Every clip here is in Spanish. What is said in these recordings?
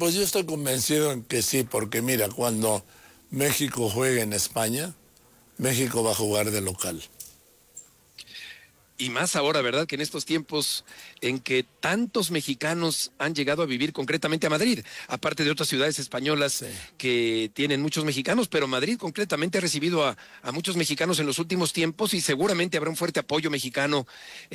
Pues yo estoy convencido en que sí, porque mira, cuando México juegue en España, México va a jugar de local. Y más ahora, ¿verdad? Que en estos tiempos en que tantos mexicanos han llegado a vivir concretamente a Madrid, aparte de otras ciudades españolas Sí. que tienen muchos mexicanos, pero Madrid concretamente ha recibido a muchos mexicanos en los últimos tiempos y seguramente habrá un fuerte apoyo mexicano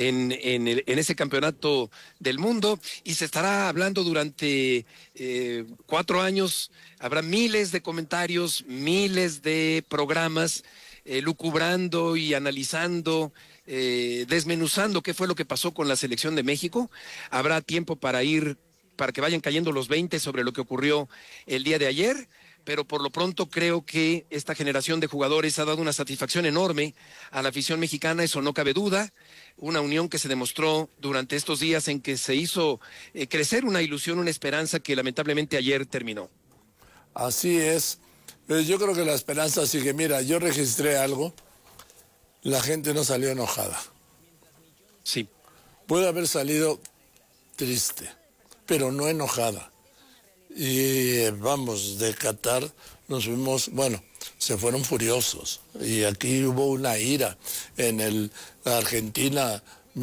en ese campeonato del mundo y se estará hablando durante 4 años, habrá miles de comentarios, miles de programas lucubrando y analizando, desmenuzando qué fue lo que pasó con la selección de México. Habrá tiempo para que vayan cayendo los 20 sobre lo que ocurrió el día de ayer, pero por lo pronto creo que esta generación de jugadores ha dado una satisfacción enorme a la afición mexicana, eso no cabe duda, una unión que se demostró durante estos días en que se hizo crecer una ilusión, una esperanza que lamentablemente ayer terminó. Así es. Pero yo creo que la esperanza sigue. Mira, yo registré algo, la gente no salió enojada. Sí. Puede haber salido triste, pero no enojada. Y vamos, de Qatar nos fuimos, bueno, se fueron furiosos. Y aquí hubo una ira. En el Argentina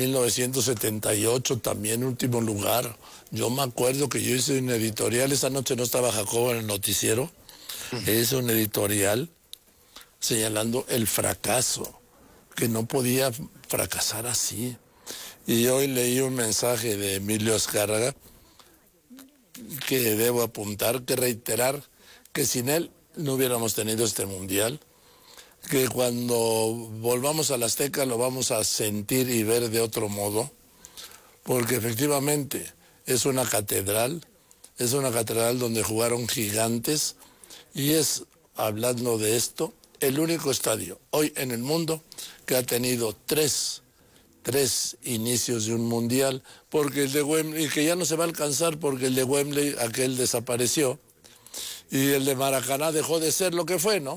1978 también último lugar. Yo me acuerdo que yo hice un editorial, esa noche no estaba Jacobo en el noticiero, hice un editorial señalando el fracaso, que no podía fracasar así. Y hoy leí un mensaje de Emilio Azcárraga que debo apuntar, que reiterar que sin él no hubiéramos tenido este mundial, que cuando volvamos al Azteca lo vamos a sentir y ver de otro modo, porque efectivamente es una catedral donde jugaron gigantes y es, hablando de esto, el único estadio hoy en el mundo que ha tenido tres inicios de un mundial, porque el de Wembley, que ya no se va a alcanzar porque el de Wembley, aquel desapareció, y el de Maracaná dejó de ser lo que fue, ¿no?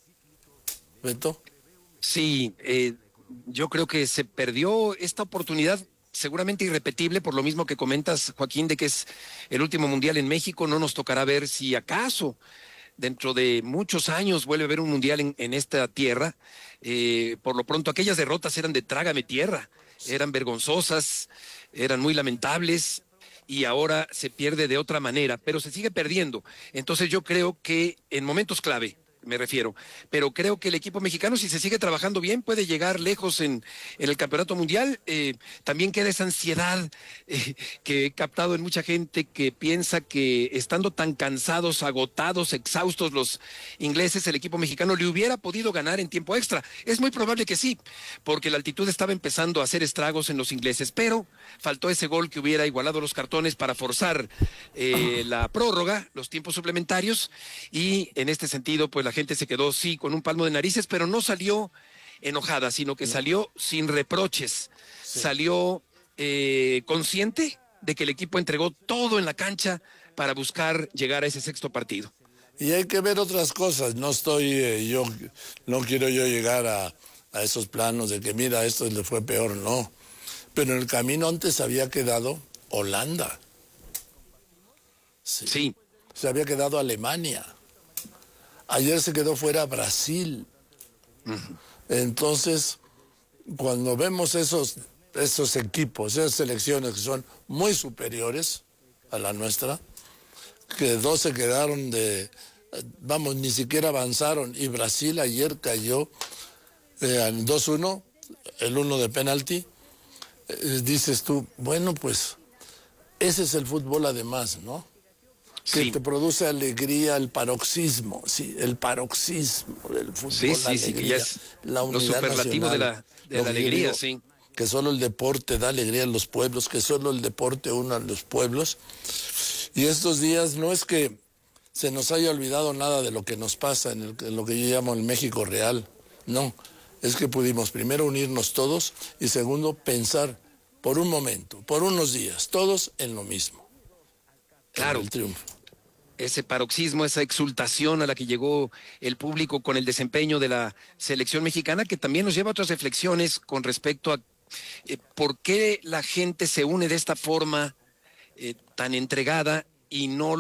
¿Beto? Sí, yo creo que se perdió esta oportunidad seguramente irrepetible, por lo mismo que comentas, Joaquín, de que es el último mundial en México. No nos tocará ver si acaso dentro de muchos años vuelve a haber un mundial en esta tierra. Por lo pronto, aquellas derrotas eran de trágame tierra, eran vergonzosas, eran muy lamentables y ahora se pierde de otra manera, pero se sigue perdiendo. Entonces yo creo que en momentos clave, me refiero, pero creo que el equipo mexicano, si se sigue trabajando bien, puede llegar lejos en el campeonato mundial. También queda esa ansiedad que he captado en mucha gente que piensa que estando tan cansados, agotados, exhaustos los ingleses, el equipo mexicano le hubiera podido ganar en tiempo extra. Es muy probable que sí, porque la altitud estaba empezando a hacer estragos en los ingleses, pero faltó ese gol que hubiera igualado los cartones para forzar la prórroga, los tiempos suplementarios, y en este sentido, pues la gente se quedó, sí, con un palmo de narices, pero no salió enojada, sino que salió sin reproches, Sí. salió consciente de que el equipo entregó todo en la cancha para buscar llegar a ese sexto partido. Y hay que ver otras cosas, no no quiero yo llegar a esos planos de que mira, esto le fue peor, no. Pero en el camino antes había quedado Holanda. Sí. Sí. Se había quedado Alemania. Ayer se quedó fuera Brasil. Entonces, cuando vemos esos equipos, esas selecciones que son muy superiores a la nuestra, que dos se quedaron vamos, ni siquiera avanzaron, y Brasil ayer cayó en 2-1, el 1 de penalti, dices tú, bueno, pues ese es el fútbol además, ¿no? Que Sí. te produce alegría, el paroxismo, sí, el paroxismo del fútbol, Sí, la sí, sí, que ya alegría, es la lo unidad superlativo de nacional. de Lo la que yo alegría, digo, sí. que solo el deporte da alegría en los pueblos, que solo el deporte une a los pueblos. Y estos días no es que se nos haya olvidado nada de lo que nos pasa en lo que yo llamo el México real, no, es que pudimos primero unirnos todos y segundo pensar por un momento, por unos días, todos en lo mismo, en Claro. el triunfo. Ese paroxismo, esa exultación a la que llegó el público con el desempeño de la selección mexicana, que también nos lleva a otras reflexiones con respecto a por qué la gente se une de esta forma tan entregada y no